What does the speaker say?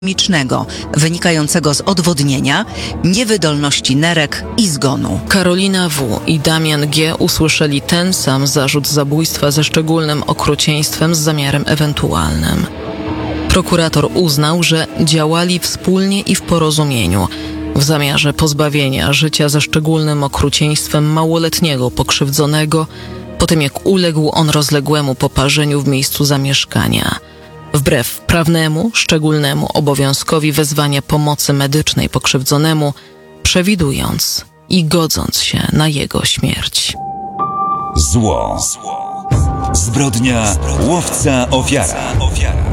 chemicznego wynikającego z odwodnienia, niewydolności nerek i zgonu. Karolina W. i Damian G. usłyszeli ten sam zarzut zabójstwa ze szczególnym okrucieństwem z zamiarem ewentualnym. Prokurator uznał, że działali wspólnie i w porozumieniu w zamiarze pozbawienia życia ze szczególnym okrucieństwem małoletniego pokrzywdzonego po tym, jak uległ on rozległemu poparzeniu w miejscu zamieszkania. Wbrew prawnemu, szczególnemu obowiązkowi wezwania pomocy medycznej pokrzywdzonemu, przewidując i godząc się na jego śmierć. Zło. Zbrodnia, łowca, ofiara.